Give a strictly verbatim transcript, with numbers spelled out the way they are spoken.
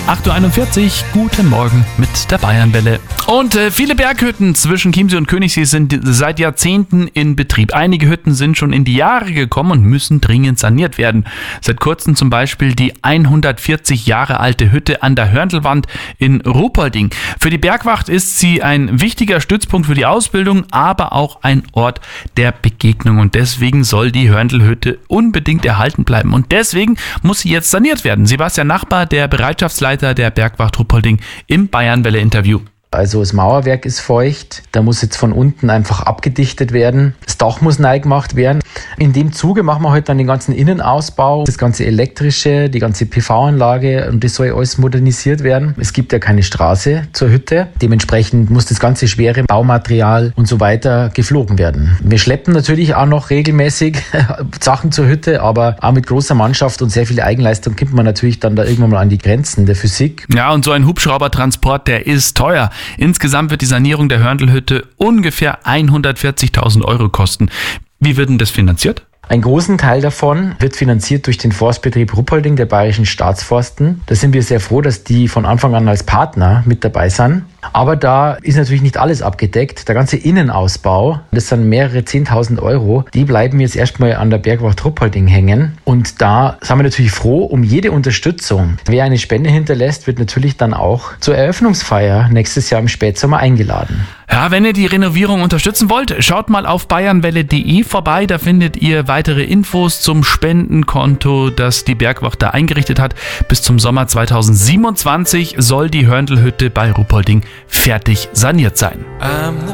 acht Uhr einundvierzig, guten Morgen mit der Bayernwelle. Und äh, viele Berghütten zwischen Chiemsee und Königssee sind seit Jahrzehnten in Betrieb. Einige Hütten sind schon in die Jahre gekommen und müssen dringend saniert werden. Seit kurzem zum Beispiel die hundertvierzig Jahre alte Hütte an der Hörndelwand in Ruppolding. Für die Bergwacht ist sie ein wichtiger Stützpunkt für die Ausbildung, aber auch ein Ort der Begegnung. Und deswegen soll die Hörndelhütte unbedingt erhalten bleiben. Und deswegen muss sie jetzt saniert werden. Sebastian Nachbar, der Bereitschaftsleiter der Bergwacht Ruppolding, im Bayernwelle-Interview. Also das Mauerwerk ist feucht, da muss jetzt von unten einfach abgedichtet werden. Das Dach muss neu gemacht werden. In dem Zuge machen wir heute dann den ganzen Innenausbau, das ganze elektrische, die ganze P V-Anlage, und das soll alles modernisiert werden. Es gibt ja keine Straße zur Hütte, dementsprechend muss das ganze schwere Baumaterial und so weiter geflogen werden. Wir schleppen natürlich auch noch regelmäßig Sachen zur Hütte, aber auch mit großer Mannschaft und sehr viel Eigenleistung kommt man natürlich dann da irgendwann mal an die Grenzen der Physik. Ja, und so ein Hubschraubertransport, der ist teuer. Insgesamt wird die Sanierung der Hörndelhütte ungefähr hundertvierzigtausend Euro kosten. Wie wird denn das finanziert? Einen großen Teil davon wird finanziert durch den Forstbetrieb Ruppolding der Bayerischen Staatsforsten. Da sind wir sehr froh, dass die von Anfang an als Partner mit dabei sind. Aber da ist natürlich nicht alles abgedeckt. Der ganze Innenausbau, das sind mehrere zehntausend Euro, die bleiben jetzt erstmal an der Bergwacht Ruppolding hängen. Und da sind wir natürlich froh um jede Unterstützung. Wer eine Spende hinterlässt, wird natürlich dann auch zur Eröffnungsfeier nächstes Jahr im Spätsommer eingeladen. Ja, wenn ihr die Renovierung unterstützen wollt, schaut mal auf bayernwelle punkt de vorbei. Da findet ihr weitere Infos zum Spendenkonto, das die Bergwacht da eingerichtet hat. Bis zum Sommer zweitausendsiebenundzwanzig soll die Hörndelhütte bei Ruppolding fertig saniert sein.